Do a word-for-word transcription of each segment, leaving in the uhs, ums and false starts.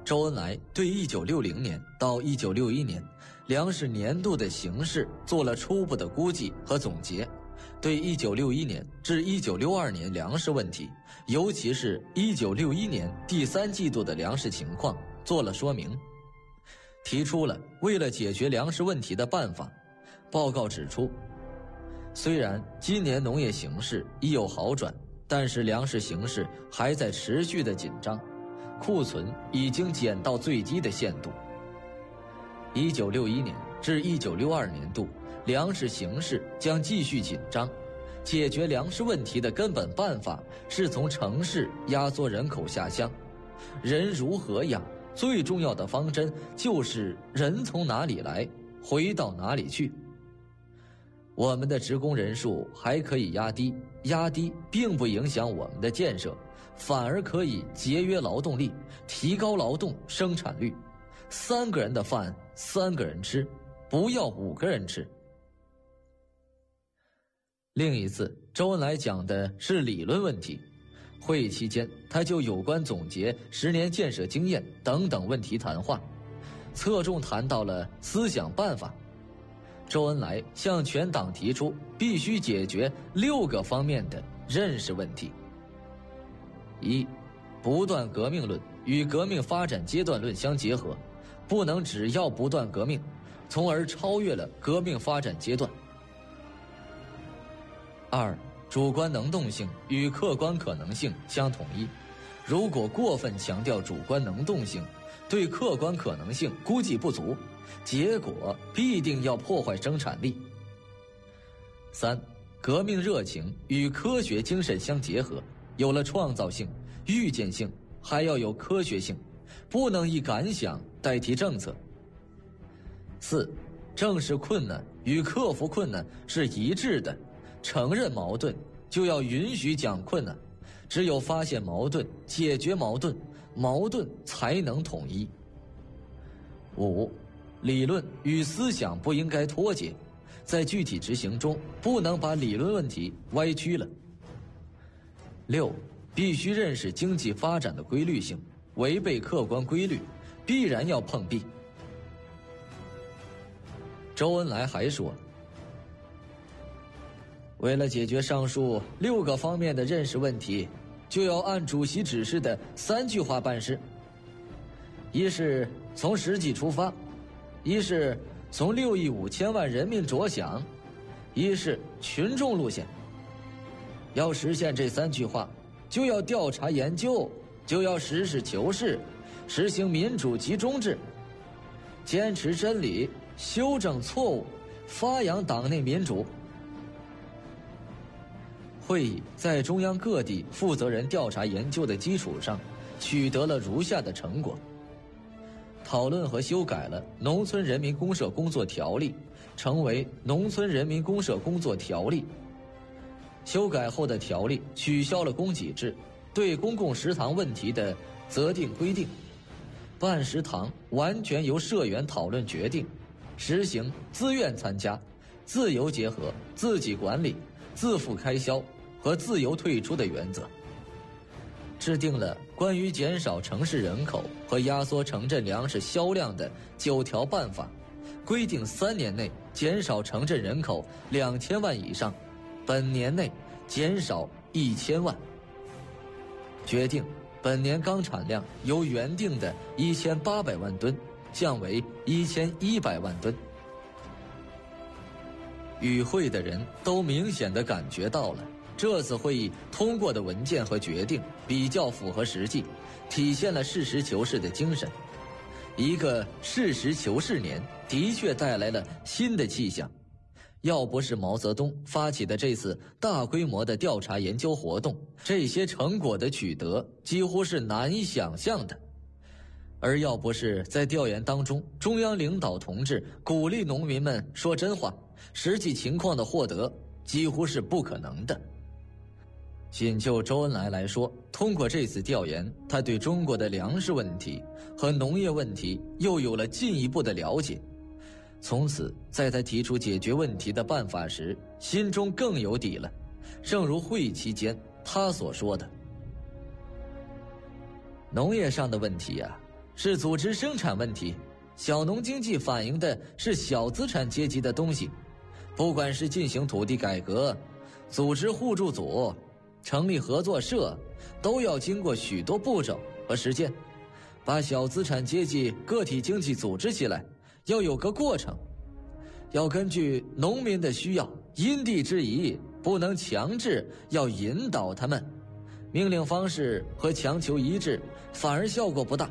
周恩来对一九六零年到一九六一年粮食年度的形势做了初步的估计和总结，对一九六一年至一九六二年粮食问题，尤其是一九六一年第三季度的粮食情况做了说明，提出了为了解决粮食问题的办法。报告指出，虽然今年农业形势已有好转，但是粮食形势还在持续的紧张，库存已经减到最低的限度。一九六一年至一九六二年度粮食形势将继续紧张，解决粮食问题的根本办法是从城市压缩人口下乡。人如何养，最重要的方针就是人从哪里来，回到哪里去。我们的职工人数还可以压低，压低并不影响我们的建设，反而可以节约劳动力，提高劳动生产率。三个人的饭三个人吃，不要五个人吃。另一次，周恩来讲的是理论问题，会议期间他就有关总结十年建设经验等等问题谈话，侧重谈到了思想办法。周恩来向全党提出必须解决六个方面的认识问题。一、不断革命论与革命发展阶段论相结合，不能只要不断革命，从而超越了革命发展阶段。二、主观能动性与客观可能性相统一，如果过分强调主观能动性，对客观可能性估计不足，结果必定要破坏生产力。三、革命热情与科学精神相结合，有了创造性、预见性，还要有科学性，不能以感想代替政策。四、正视困难与克服困难是一致的，承认矛盾就要允许讲困难，只有发现矛盾、解决矛盾，矛盾才能统一。五、理论与思想不应该脱节，在具体执行中不能把理论问题歪曲了。六、必须认识经济发展的规律性，违背客观规律，必然要碰壁。周恩来还说，为了解决上述六个方面的认识问题，就要按主席指示的三句话办事：一是从实际出发，一是从六亿五千万人民着想，一是群众路线。要实现这三句话，就要调查研究，就要实事求是，实行民主集中制，坚持真理，修正错误，发扬党内民主。会议在中央各地负责人调查研究的基础上，取得了如下的成果：讨论和修改了《农村人民公社工作条例》，成为《农村人民公社工作条例》。修改后的条例取消了供给制，对公共食堂问题的责定规定，办食堂完全由社员讨论决定，实行自愿参加、自由结合、自己管理、自负开销和自由退出的原则，制定了关于减少城市人口和压缩城镇粮食销量的九条办法，规定三年内减少城镇人口两千万以上，本年内减少一千万。决定本年钢产量由原定的一千八百万吨降为一千一百万吨。与会的人都明显地感觉到了，这次会议通过的文件和决定比较符合实际，体现了实事求是的精神。一个实事求是年的确带来了新的气象。要不是毛泽东发起的这次大规模的调查研究活动，这些成果的取得几乎是难以想象的。而要不是在调研当中，中央领导同志鼓励农民们说真话，实际情况的获得几乎是不可能的。仅就周恩来来说，通过这次调研，他对中国的粮食问题和农业问题又有了进一步的了解。从此，在他提出解决问题的办法时，心中更有底了。正如会议期间，他所说的：农业上的问题啊， 是组织生产问题，小农经济反映的是小资产阶级的东西。不管是进行土地改革，组织互助组，成立合作社，都要经过许多步骤和实践。把小资产阶级个体经济组织起来，要有个过程，要根据农民的需要，因地制宜，不能强制，要引导他们。命令方式和强求一致，反而效果不大。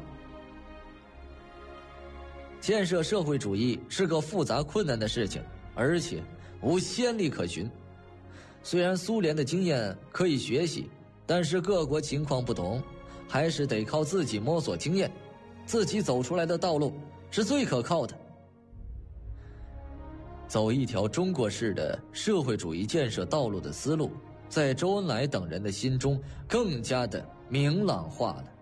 建设社会主义是个复杂困难的事情，而且无先例可循。虽然苏联的经验可以学习，但是各国情况不同，还是得靠自己摸索经验，自己走出来的道路是最可靠的。走一条中国式的社会主义建设道路的思路，在周恩来等人的心中更加的明朗化了。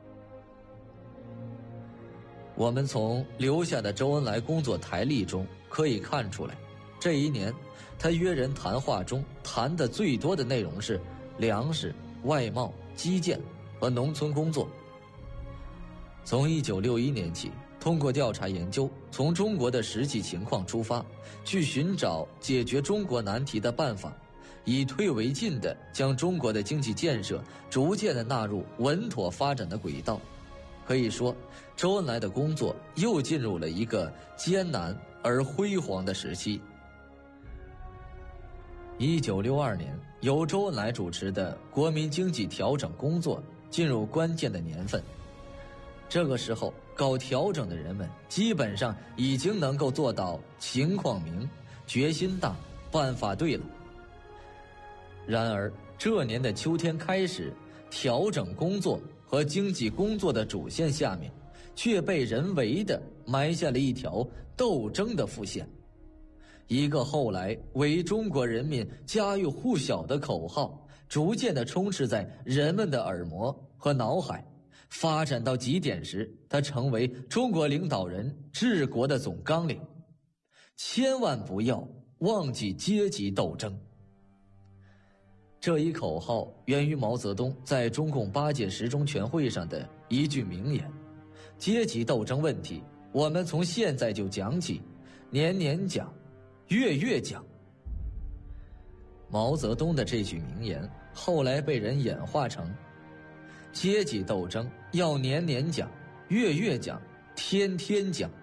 我们从留下的周恩来工作台历中可以看出来，这一年他约人谈话中谈的最多的内容是粮食、外贸、基建和农村工作。从一九六一年起，通过调查研究，从中国的实际情况出发，去寻找解决中国难题的办法，以退为进地将中国的经济建设逐渐地纳入稳妥发展的轨道。可以说，周恩来的工作又进入了一个艰难而辉煌的时期。一九六二年，由周恩来主持的国民经济调整工作进入关键的年份。这个时候，搞调整的人们基本上已经能够做到情况明、决心大、办法对了。然而，这年的秋天开始，调整工作和经济工作的主线下面，却被人为地埋下了一条斗争的副线，一个后来为中国人民家喻户晓的口号，逐渐地充斥在人们的耳膜和脑海。发展到极点时，它成为中国领导人治国的总纲领：千万不要忘记阶级斗争。这一口号源于毛泽东在中共八届十中全会上的一句名言：阶级斗争问题，我们从现在就讲起，年年讲，月月讲。毛泽东的这句名言后来被人演化成阶级斗争要年年讲，月月讲，天天讲。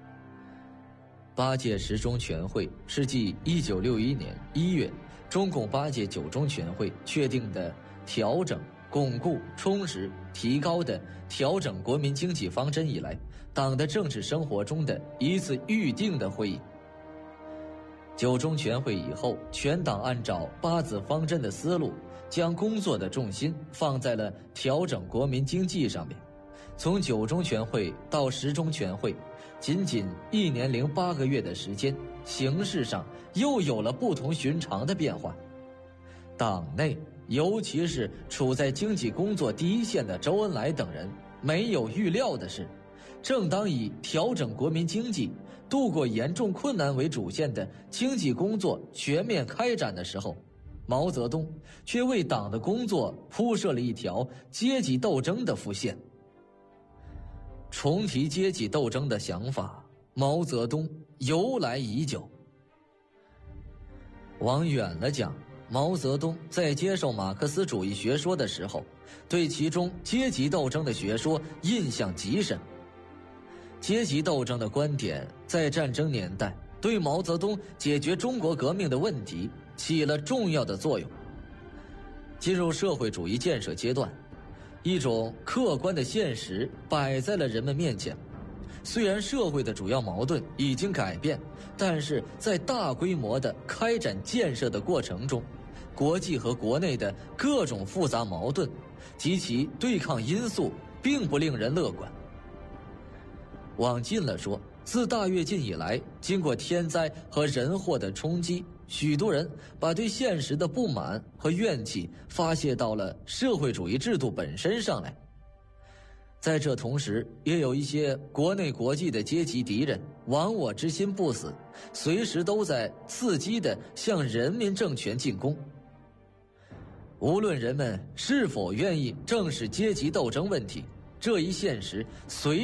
八届十中全会是继一九六一年一月中共八届九中全会确定的调整、巩固、充实、提高的调整国民经济方针以来，党的政治生活中的一次预定的会议。九中全会以后，全党按照八字方针的思路，将工作的重心放在了调整国民经济上面。从九中全会到十中全会，仅仅一年零八个月的时间，形势上又有了不同寻常的变化。党内，尤其是处在经济工作第一线的周恩来等人，没有预料的是，正当以调整国民经济、度过严重困难为主线的经济工作全面开展的时候，毛泽东却为党的工作铺设了一条阶级斗争的副线。重提阶级斗争的想法，毛泽东由来已久。往远了讲，毛泽东在接受马克思主义学说的时候，对其中阶级斗争的学说印象极深。阶级斗争的观点在战争年代对毛泽东解决中国革命的问题起了重要的作用。进入社会主义建设阶段，一种客观的现实摆在了人们面前。虽然社会的主要矛盾已经改变，但是在大规模的开展建设的过程中，国际和国内的各种复杂矛盾及其对抗因素并不令人乐观。往近了说，自大跃进以来，经过天灾和人祸的冲击，许多人把对现实的不满和怨气发泄到了社会主义制度本身上来。在这同时，也有一些国内国际的阶级敌人亡我之心不死，随时都在伺机地向人民政权进攻。无论人们是否愿意正视阶级斗争问题，这一现实随